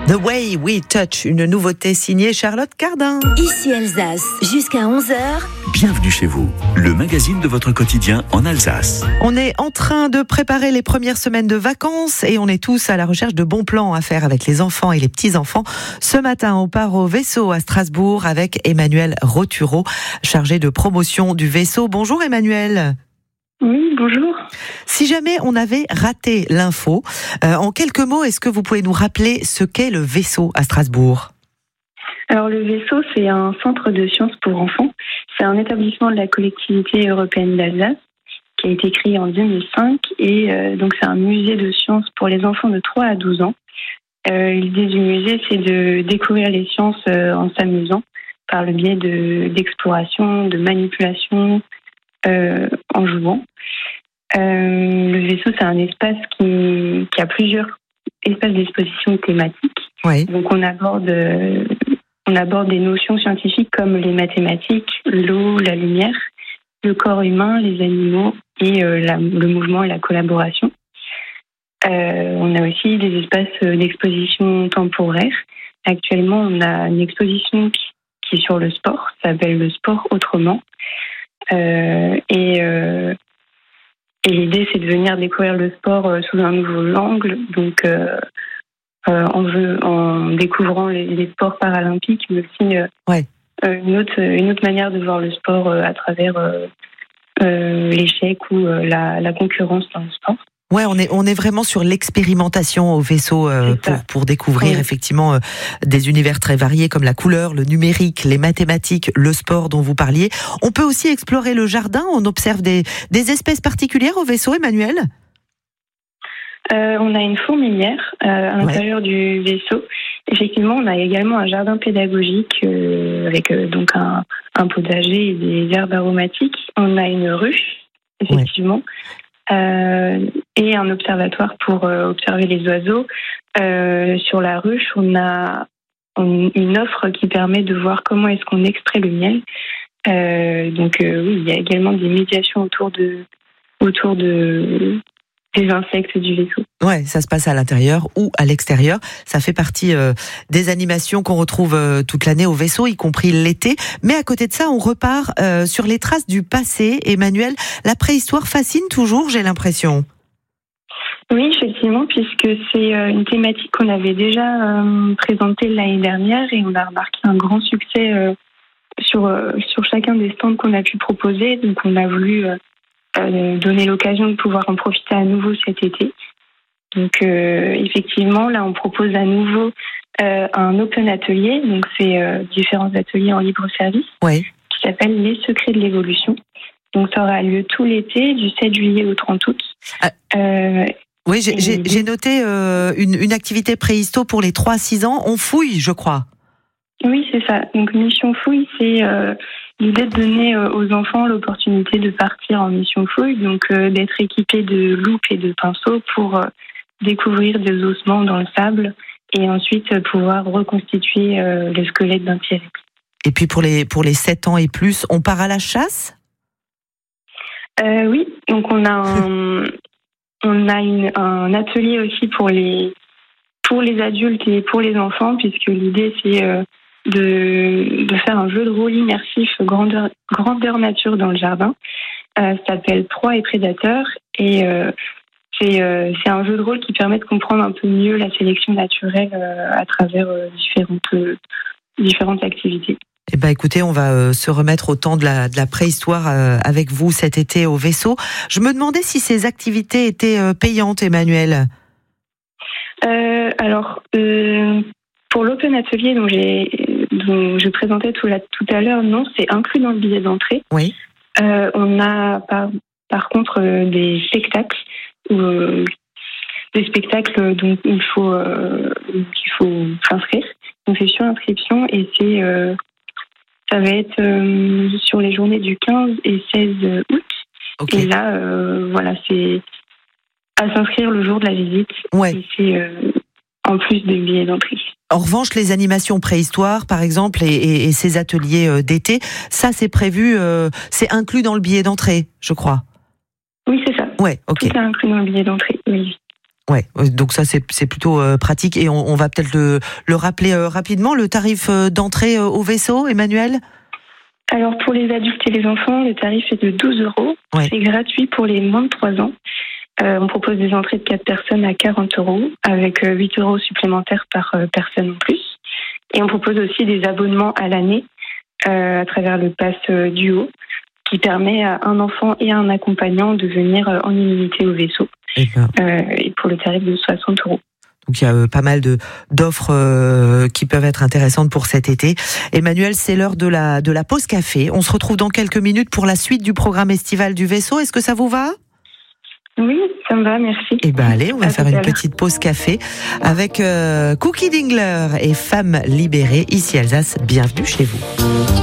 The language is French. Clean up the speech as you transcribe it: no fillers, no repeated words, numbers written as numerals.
The Way We Touch, une nouveauté signée Charlotte Cardin. Ici Alsace, jusqu'à 11h. Bienvenue chez vous, le magazine de votre quotidien en Alsace. On est en train de préparer les premières semaines de vacances et on est tous à la recherche de bons plans à faire avec les enfants et les petits-enfants. Ce matin, on part au Vaisseau à Strasbourg avec Emmanuel Rotureau, chargé de promotion du Vaisseau. Bonjour Emmanuel. Oui, bonjour. Si jamais on avait raté l'info, en quelques mots, est-ce que vous pouvez nous rappeler ce qu'est le Vaisseau à Strasbourg ? Alors le Vaisseau, c'est un centre de sciences pour enfants. C'est un établissement de la collectivité européenne d'Alsace qui a été créé en 2005 et donc c'est un musée de sciences pour les enfants de 3 à 12 ans. L'idée du musée, c'est de découvrir les sciences en s'amusant par le biais d'exploration, de manipulation, en jouant. Le Vaisseau, c'est un espace qui a plusieurs espaces d'exposition thématiques. Oui. Donc on aborde des notions scientifiques comme les mathématiques, l'eau, la lumière, le corps humain, les animaux et le mouvement et la collaboration. On a aussi des espaces d'exposition temporaire. Actuellement, on a une exposition qui est sur le sport, ça s'appelle le sport autrement. Et l'idée, c'est de venir découvrir le sport sous un nouveau angle, donc en découvrant les sports paralympiques, mais aussi une autre manière de voir le sport à travers l'échec ou la concurrence dans le sport. Ouais, on est vraiment sur l'expérimentation au Vaisseau pour découvrir effectivement des univers très variés comme la couleur, le numérique, les mathématiques, le sport dont vous parliez. On peut aussi explorer le jardin. On observe des espèces particulières au Vaisseau, Emmanuel ? On a une fourmilière à l'intérieur du Vaisseau. Effectivement, on a également un jardin pédagogique avec donc un potager et des herbes aromatiques. On a une ruche, effectivement. Et un observatoire pour observer les oiseaux. Sur la ruche, on a une offre qui permet de voir comment est-ce qu'on extrait le miel. Oui, il y a également des médiations autour des insectes du Vaisseau. Ouais, ça se passe à l'intérieur ou à l'extérieur. Ça fait partie des animations qu'on retrouve toute l'année au Vaisseau, y compris l'été. Mais à côté de ça, on repart sur les traces du passé. Emmanuel, la préhistoire fascine toujours, j'ai l'impression. Oui, effectivement, puisque c'est une thématique qu'on avait déjà présentée l'année dernière et on a remarqué un grand succès sur chacun des stands qu'on a pu proposer. Donc on a voulu donner l'occasion de pouvoir en profiter à nouveau cet été. Donc effectivement, là on propose à nouveau un open atelier, donc c'est différents ateliers en libre service, qui s'appelle Les secrets de l'évolution. Donc ça aura lieu tout l'été, du 7 juillet au 30 août. Oui, j'ai noté une activité préhisto pour les 3-6 ans. On fouille, je crois. Oui, c'est ça. Donc mission fouille, c'est l'idée de donner aux enfants l'opportunité de partir en mission fouille, donc d'être équipés de loupes et de pinceaux pour découvrir des ossements dans le sable et ensuite pouvoir reconstituer le squelette d'un T-Rex. Et puis pour les 7 ans et plus, on part à la chasse ? Oui, donc on a un atelier aussi pour les adultes et pour les enfants, puisque l'idée c'est de faire un jeu de rôle immersif grandeur nature dans le jardin. Ça s'appelle Proie et Prédateur et c'est un jeu de rôle qui permet de comprendre un peu mieux la sélection naturelle à travers différentes activités. Eh ben, écoutez, on va se remettre au temps de la préhistoire avec vous cet été au Vaisseau. Je me demandais si ces activités étaient payantes, Emmanuel. Pour l'Open Atelier dont je présentais tout à l'heure, non, c'est inclus dans le billet d'entrée. Oui. On a par contre des spectacles dont il faut s'inscrire. Donc c'est sur inscription et ça va être sur les journées du 15 et 16 août. Okay. Et là, c'est à s'inscrire le jour de la visite. Ouais. Et c'est en plus des billets d'entrée. En revanche, les animations préhistoire, par exemple, et ces ateliers d'été, ça c'est prévu, c'est inclus dans le billet d'entrée, je crois. Oui, c'est ça. Ouais, ok. Tout est inclus dans le billet d'entrée, oui. Ouais, donc ça c'est plutôt pratique et on va peut-être le rappeler rapidement, le tarif d'entrée au vaisseau, Emmanuel. Alors pour les adultes et les enfants, le tarif est de 12 €. Ouais. C'est gratuit pour les moins de 3 ans. On propose des entrées de 4 personnes à 40 € avec 8 € supplémentaires par personne en plus. Et on propose aussi des abonnements à l'année à travers le pass duo qui permet à un enfant et à un accompagnant de venir en illimité au vaisseau. Et pour le tarif de 60 €. Donc il y a pas mal d'offres qui peuvent être intéressantes pour cet été. Emmanuel, c'est l'heure de la pause café. On se retrouve dans quelques minutes pour la suite du programme estival du vaisseau. Est-ce que ça vous va ? Oui, ça me va, merci. Eh ben allez, on va faire une petite pause café avec Cookie Dingler et Femmes libérées. Ici Alsace, bienvenue chez vous.